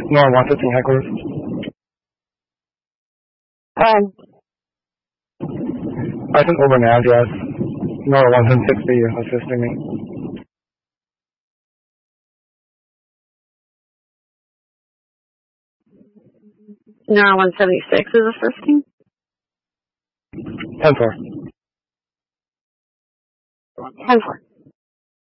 Nora 115 headquarters. I sent over an address. Nora 160 assisting me. Nora 176 is assisting? 10-4. 10-4.